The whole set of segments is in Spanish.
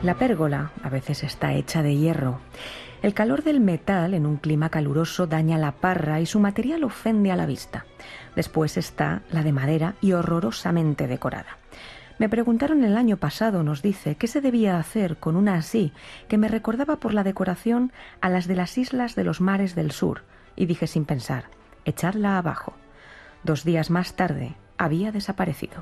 La pérgola a veces está hecha de hierro. El calor del metal en un clima caluroso daña la parra y su material ofende a la vista. Después está la de madera y horrorosamente decorada. Me preguntaron el año pasado, nos dice, qué se debía hacer con una así, que me recordaba por la decoración a las de las islas de los mares del sur, y dije sin pensar, echarla abajo. 2 días más tarde había desaparecido.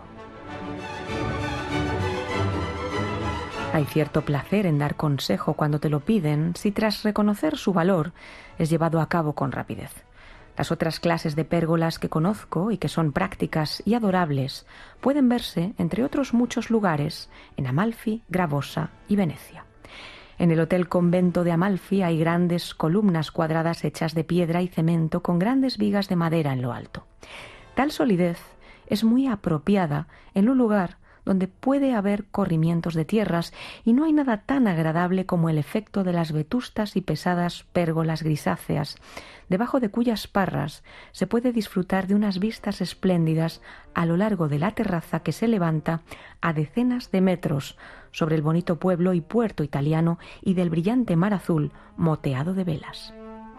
Hay cierto placer en dar consejo cuando te lo piden si tras reconocer su valor es llevado a cabo con rapidez. Las otras clases de pérgolas que conozco y que son prácticas y adorables pueden verse, entre otros muchos lugares, en Amalfi, Gravosa y Venecia. En el Hotel Convento de Amalfi hay grandes columnas cuadradas hechas de piedra y cemento con grandes vigas de madera en lo alto. Tal solidez es muy apropiada en un lugar donde puede haber corrimientos de tierras y no hay nada tan agradable como el efecto de las vetustas y pesadas pérgolas grisáceas, debajo de cuyas parras se puede disfrutar de unas vistas espléndidas a lo largo de la terraza que se levanta a decenas de metros sobre el bonito pueblo y puerto italiano y del brillante mar azul moteado de velas.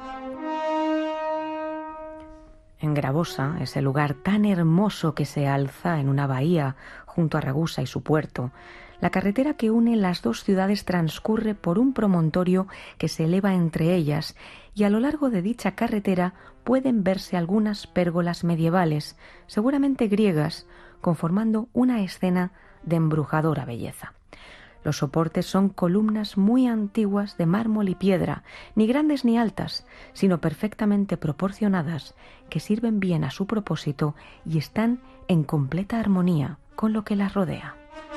En Gravosa, ese lugar tan hermoso que se alza en una bahía junto a Ragusa y su puerto, la carretera que une las dos ciudades transcurre por un promontorio que se eleva entre ellas y a lo largo de dicha carretera pueden verse algunas pérgolas medievales, seguramente griegas, conformando una escena de embrujadora belleza. Los soportes son columnas muy antiguas de mármol y piedra, ni grandes ni altas, sino perfectamente proporcionadas, que sirven bien a su propósito y están en completa armonía con lo que las rodea.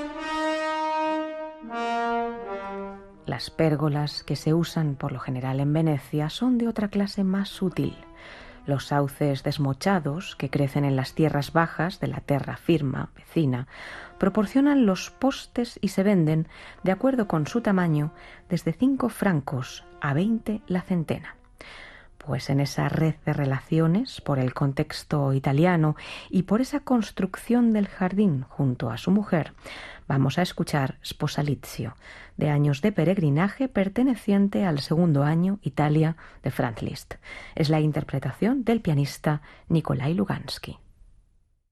Las pérgolas que se usan por lo general en Venecia son de otra clase más sutil. Los sauces desmochados, que crecen en las tierras bajas de la terra firma vecina, proporcionan los postes y se venden, de acuerdo con su tamaño, desde 5 francos a 20 la centena. Pues en esa red de relaciones, por el contexto italiano y por esa construcción del jardín junto a su mujer, vamos a escuchar Sposalizio, de Años de peregrinaje, perteneciente al segundo año Italia de Franz Liszt. Es la interpretación del pianista Nikolai Lugansky.